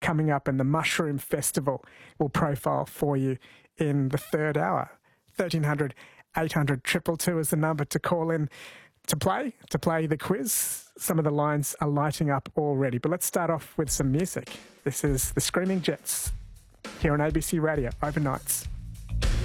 coming up, and the Mushroom Festival will profile for you in the third hour. 1300 800 222 is the number to call in to play the quiz. Some of the lines are lighting up already, but let's start off with some music. This is the Screaming Jets here on ABC Radio, Overnights.